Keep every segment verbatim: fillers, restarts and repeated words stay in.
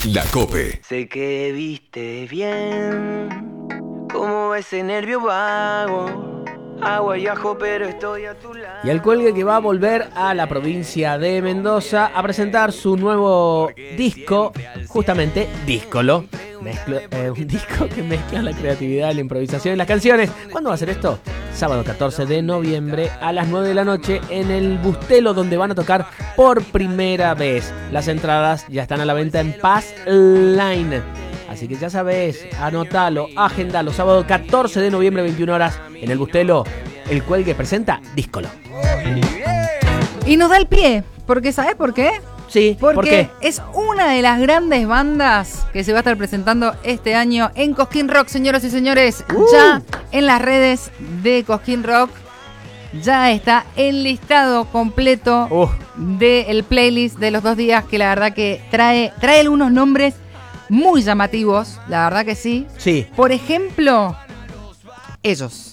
La COPE. Sé que viste bien como ese nervio vago, agua y ajo, pero estoy a tu lado. Y el cuelgue que va a volver a la provincia de Mendoza a presentar su nuevo disco, justamente Díscolo. Mezclo, eh, un disco que mezcla la creatividad, la improvisación y las canciones. ¿Cuándo va a ser esto? Sábado catorce de noviembre a las nueve de la noche en el Bustelo, donde van a tocar por primera vez. Las entradas ya están a la venta en Pass Line. Así que ya sabes, anotalo, agendalo. Sábado catorce de noviembre, veintiuna horas, en el Bustelo, el cuelgue presenta Díscolo. Y nos da el pie, porque ¿sabes por qué? Sí, porque ¿por qué? Es una de las grandes bandas que se va a estar presentando este año en Cosquín Rock, señoras y señores. Uh. Ya en las redes de Cosquín Rock ya está el listado completo uh. del playlist de los dos días, que la verdad que trae, trae algunos nombres muy llamativos, la verdad que sí. Sí. Por ejemplo, ellos.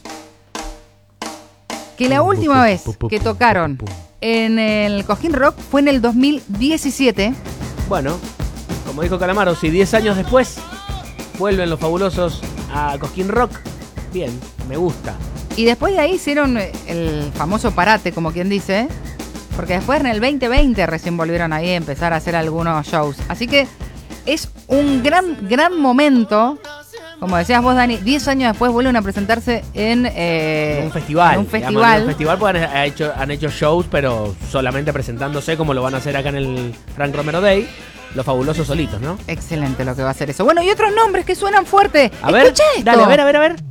Que la última vez que tocaron en el Cosquín Rock fue en el dos mil diecisiete. Bueno, como dijo Calamaro, si diez años después vuelven los fabulosos a Cosquín Rock, bien, me gusta. Y después de ahí hicieron el famoso parate, como quien dice, porque después en el veinte veinte recién volvieron ahí a empezar a hacer algunos shows. Así que es un gran, gran momento. Como decías vos, Dani, diez años después vuelven a presentarse en, eh, en un festival. En un festival. En un festival porque han hecho, han hecho shows, pero solamente presentándose, como lo van a hacer acá en el Frank Romero Day. Los fabulosos solitos, ¿no? Excelente lo que va a ser eso. Bueno, y otros nombres que suenan fuerte. A ver, escucha esto. Dale, a ver, a ver, a ver.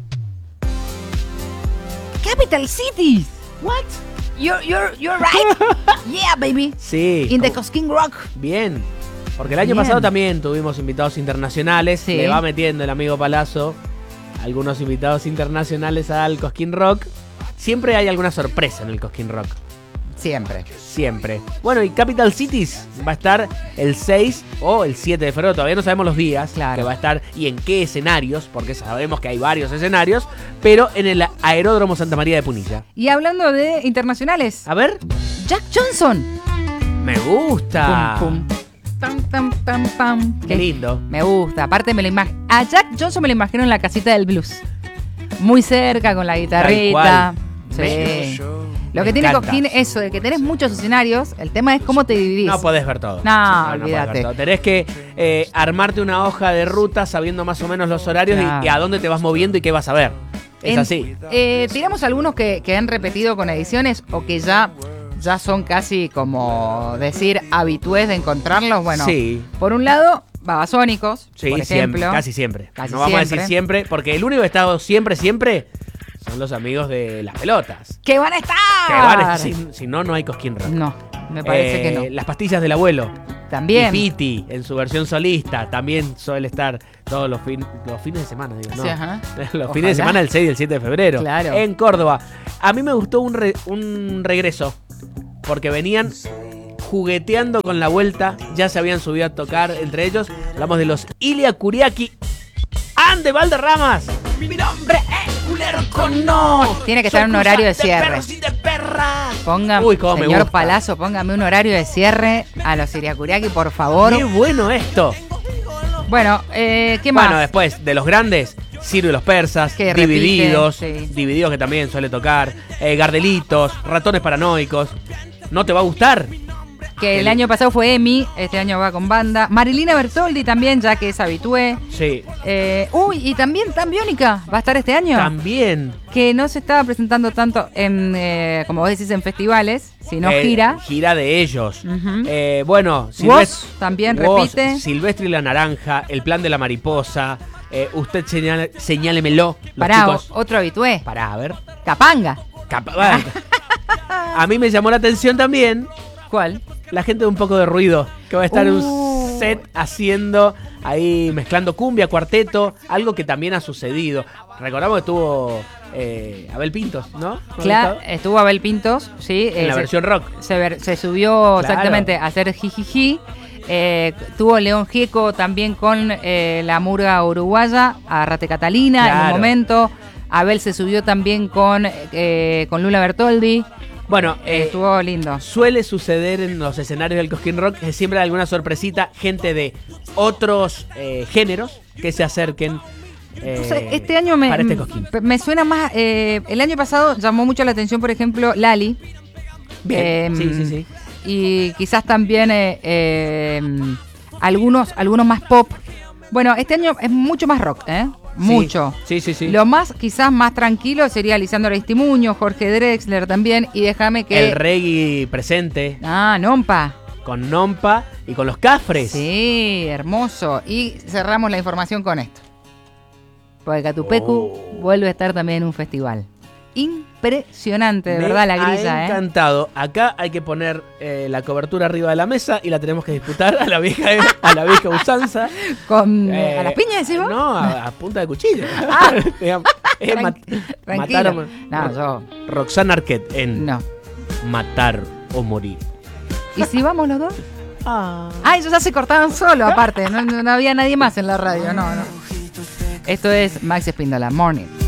Capital Cities. What? You're, you're, you're right. Yeah, baby. Sí. In the Cosquín Rock. Bien. Porque el año Bien. pasado también tuvimos invitados internacionales. Sí. Le va metiendo el amigo Palazzo algunos invitados internacionales al Cosquín Rock. Siempre hay alguna sorpresa en el Cosquín Rock. Siempre. Siempre. Bueno, y Capital Cities va a estar el seis o el siete de febrero. Todavía no sabemos los días claro. que va a estar y en qué escenarios, porque sabemos que hay varios escenarios, pero en el Aeródromo Santa María de Punilla. Y hablando de internacionales. A ver. Jack Johnson. Me gusta. Pum, pum. Pam, pam, pam, pam. Qué lindo. Me gusta. Aparte me lo imagino. A Jack Johnson me lo imagino en la casita del blues. Muy cerca, con la guitarrita. Sí. Lo que tiene Cosquín es eso, de que tenés muchos escenarios. El tema es cómo te dividís. No podés ver todo. No, no olvídate. No todo. Tenés que eh, armarte una hoja de ruta sabiendo más o menos los horarios claro. y, y a dónde te vas moviendo y qué vas a ver. Es en, así. Eh, tiramos algunos que, que han repetido con ediciones o que ya... ya son casi como decir habitués de encontrarlos. Bueno, sí. Por un lado, Babasónicos, sí, por ejemplo. Siempre, casi siempre. Casi no vamos siempre. a decir siempre, porque el único que ha estado siempre, siempre son los amigos de las pelotas. ¡Que van a estar! Que van a estar. Si, si no, no hay Cosquín Rock. No, me parece eh, que no. Las pastillas del abuelo. También. Y Piti, en su versión solista, también suele estar todos los, fin, los fines de semana, digo, ¿no? Sí, ajá. Los Ojalá. fines de semana, el seis y el siete de febrero. Claro. En Córdoba. A mí me gustó un, re, un regreso. Porque venían jugueteando con la vuelta. Ya se habían subido a tocar entre ellos. Hablamos de los Ilia Kuriaki ¡Ande, Valderramas! Mi nombre es Culero con no. Tiene que estar en un horario de cierre. De perros y de perras. Ponga, Uy, cómo me señor gusta. Palazzo, póngame un horario de cierre a los Iriakuriaki, por favor. Qué bueno esto. Bueno, eh, ¿qué más? Bueno, después de los grandes, Ciro y los persas, que Divididos, repite, sí. Divididos que también suele tocar, eh, Gardelitos, Ratones Paranoicos. ¿No te va a gustar? Que el, el año pasado fue Emi, este año va con banda. Marilina Bertoldi también, ya que es habitué. Sí. Eh, uy, y también Tan Biónica va a estar este año. También. Que no se estaba presentando tanto en, eh, como vos decís, en festivales, sino eh, gira. Gira de ellos. Uh-huh. eh, bueno, Silvestre también Woz, repite. Silvestre y la Naranja, El Plan de la Mariposa, eh, Usted señale, señálemelo. Los Pará, chicos. otro habitué. Pará, a ver. Capanga. Capa- bueno. A mí me llamó la atención también. ¿Cuál? La gente de Un Poco de Ruido, que va a estar en Uh. un set haciendo, ahí mezclando cumbia, cuarteto, algo que también ha sucedido. Recordamos que estuvo eh, Abel Pintos, ¿no? Claro, estuvo Abel Pintos, sí. En eh, la se, versión rock. Se, ver, se subió Claro. exactamente a hacer jijiji. Eh, tuvo León Gieco también con eh, la murga uruguaya, a Rate Catalina Claro. en un momento. Abel se subió también con, eh, con Lula Bertoldi. Bueno, eh, Estuvo lindo. suele suceder en los escenarios del Cosquín Rock que siempre hay alguna sorpresita, gente de otros eh, géneros que se acerquen. Eh, No sé, este año me, para este Cosquín. me suena más. Eh, el año pasado llamó mucho la atención, por ejemplo, Lali. Bien, Eh, sí, sí, sí. Y quizás también eh, eh, algunos, algunos más pop. Bueno, este año es mucho más rock, ¿eh? Mucho. Sí, sí, sí. Lo más, quizás más tranquilo sería Lisandro Aristimuño, Jorge Drexler también. Y déjame que. El reggae presente Ah, Nompa. con Nompa y con los Cafres. Sí, hermoso. Y cerramos la información con esto. Porque Catupecu Oh. vuelve a estar también en un festival. Impresionante, de Me verdad, la ha grilla, ¿eh? encantado. Acá hay que poner eh, la cobertura arriba de la mesa y la tenemos que disputar a la vieja, a la vieja usanza. Con, Eh, ¿A las piñas decís vos? No, a, a punta de cuchillo. Ah. Digamos, es Tranqui- mat- tranquilo. mataron- No, yo. Roxana Arquette en No. Matar o Morir. ¿Y si vamos los dos? Ah. Ah, ellos ya se cortaban solo, aparte. No, no, no había nadie más en la radio. No, no. Esto es Max Espíndola, Morning.